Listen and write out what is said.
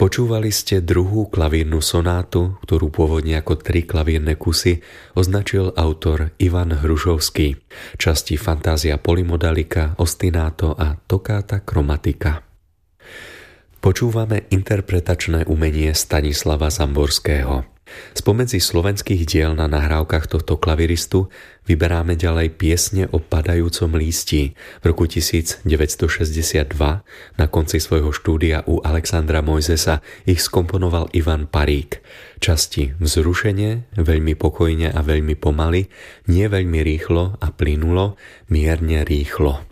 Počúvali ste druhú klavírnu sonátu, ktorú pôvodne ako 3 klavírne kusy označil autor Ivan Hrušovský. Časti Fantázia polymodalika, Ostinato a Toccata chromatica. Počúvame interpretačné umenie Stanislava Zamborského. Spomedzi slovenských diel na nahrávkach tohto klaviristu vyberáme ďalej piesne o padajúcom lístí. V roku 1962 na konci svojho štúdia u Alexandra Mojzesa ich skomponoval Ivan Parík. Časti Vzrušenie, veľmi pokojne a veľmi pomaly, nie veľmi rýchlo a plynulo, mierne rýchlo.